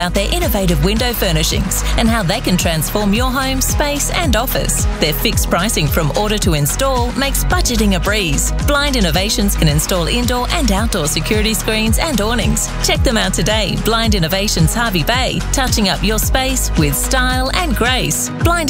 about their innovative window furnishings and how they can transform your home, space and office. Their fixed pricing from order to install makes budgeting a breeze. Blind Innovations can install indoor and outdoor security screens and awnings. Check them out today. Blind Innovations Hervey Bay, touching up your space with style and grace.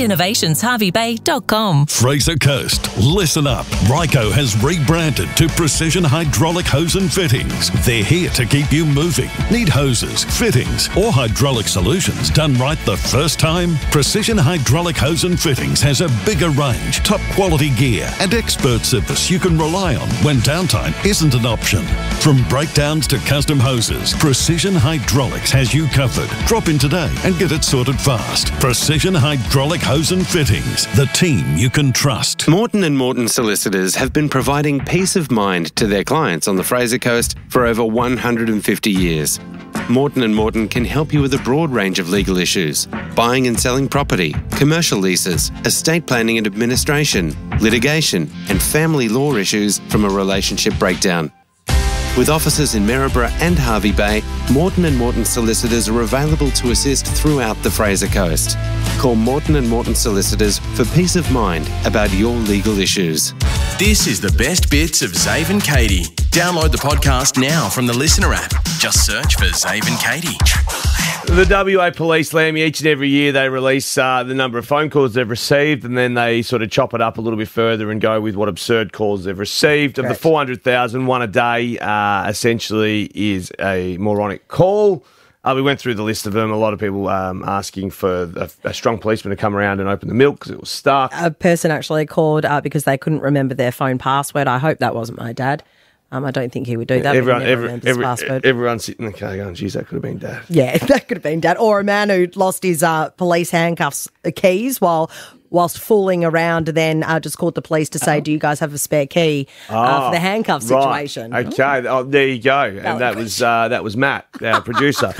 BlindInnovationsHerveyBay.com. Fraser Coast, listen up. Ryco has rebranded to Precision Hydraulic Hose and Fittings. They're here to keep you moving. Need hoses, fittings or hydraulic solutions done right the first time? Precision Hydraulic Hose and Fittings has a bigger range, top quality gear and expert service you can rely on when downtime isn't an option. From breakdowns to custom hoses, Precision Hydraulics has you covered. Drop in today and get it sorted fast. Precision Hydraulic Hose and Fittings, the team you can trust. Morton & Morton solicitors have been providing peace of mind to their clients on the Fraser Coast for over 150 years. Morton & Morton can help you with a broad range of legal issues: buying and selling property, commercial leases, estate planning and administration, litigation, and family law issues from a relationship breakdown. With offices in Maryborough and Hervey Bay, Morton & Morton solicitors are available to assist throughout the Fraser Coast. Call Morton & Morton solicitors for peace of mind about your legal issues. This is the best bits of Zave and Katie. Download the podcast now from the Listener app. Just search for Zave and Katie. The WA Police, Lammy, each and every year they release the number of phone calls they've received, and then they sort of chop it up a little bit further and go with what absurd calls they've received. Correct. Of the 400,000, one a day essentially is a moronic call. We went through the list of them. A lot of people asking for a strong policeman to come around and open the milk because it was stuck. A person actually called because they couldn't remember their phone password. I hope that wasn't my dad. I don't think he would do that. Everyone's sitting in the car going, geez, that could have been Dad. Yeah, that could have been Dad. Or a man who lost his police handcuffs keys whilst fooling around, and then just called the police to say, do you guys have a spare key for the handcuff situation? Right. Okay, there you go. And that was Matt, our producer.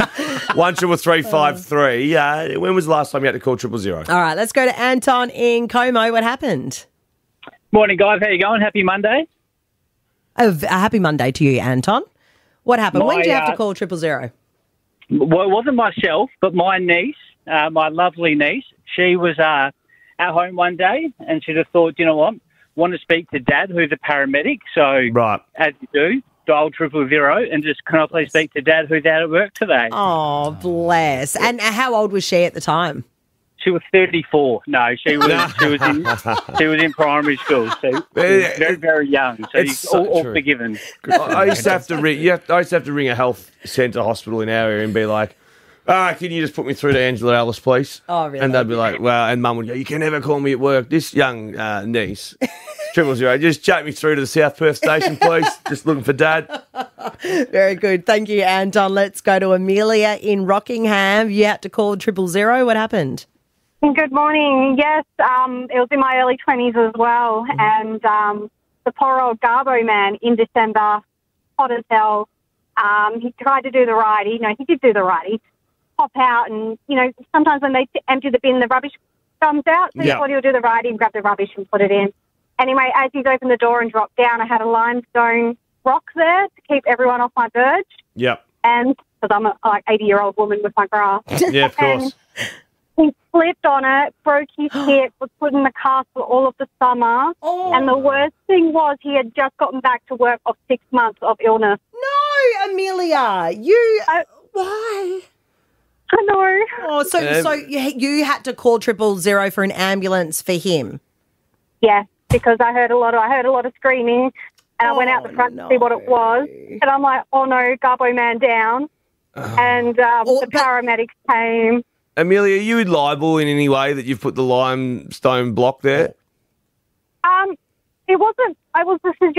13353. When was the last time you had to call 000? All right, let's go to Anton in Como. What happened? Morning, guys. How you going? Happy Monday. A happy Monday to you, Anton. What happened? When did you have to call 000? Well, it wasn't myself, but my niece, my lovely niece. She was at home one day, and she just thought, you know what, want to speak to Dad, who's a paramedic. So, right, as you do, dial 000 and just, can I please speak to Dad, who's out at work today? Oh, bless. And how old was she at the time? She was 34. No, she was in primary school. So very, very young. So she's all forgiven. I used to have to ring. I used to have to ring a health centre hospital in our area and be like, can you just put me through to Angela Ellis, please? Oh, really? And they'd be like, well, and Mum would go, you can never call me at work. This young niece, 000, just chat me through to the South Perth station, please. Just looking for Dad. Very good. Thank you, Anton. Let's go to Amelia in Rockingham. You had to call 000. What happened? Good morning. Yes, it was in my early 20s as well. And the poor old Garbo man in December, hot as hell, he tried to do the righty. No, he did do the righty. Pop out and, sometimes when they empty the bin, the rubbish comes out. So he thought he'll do the righty and grab the rubbish and put it in. Anyway, as he's opened the door and dropped down, I had a limestone rock there to keep everyone off my verge. Yep. And because I'm a 80-year-old woman with my grass. Yeah, of course. He slipped on it, broke his hip, was put in the cast for all of the summer. Oh. And the worst thing was he had just gotten back to work of 6 months of illness. No, Amelia, why? I know. Oh, so you had to call 000 for an ambulance for him? Yeah, because I heard a lot of screaming, and I went out the front to see what it was, and I'm like, oh no, Garbo man down, and the paramedics came. Amelia, are you liable in any way that you've put the limestone block there? It wasn't. I was the